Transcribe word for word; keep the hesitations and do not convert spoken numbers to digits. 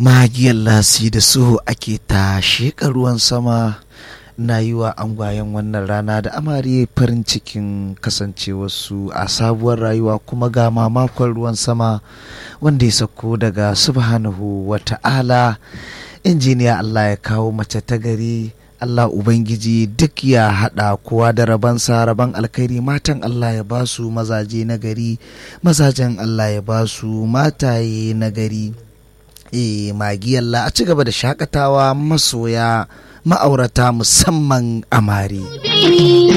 magiyar lasi da suhu ake ta sheƙa ruwan sama na yi wa angwayen wannan rana da amare farin cikin kasancewarsu a sabuwar rayuwa, kuma ga mamakon ruwan sama wanda ya sauko daga subhanahu wa ta'ala. Injiniya Allah ya kawo mace ta gari, Allah Ubangiji duk ya haɗa kowa da rabansa, raban alkhairi. Matan Allah ya ba su mazaje na gari, mazajen Allah ya ba su mataye na gari. E magiyalla a ci gaba da shakatawa masoya ma'aurata musamman amare.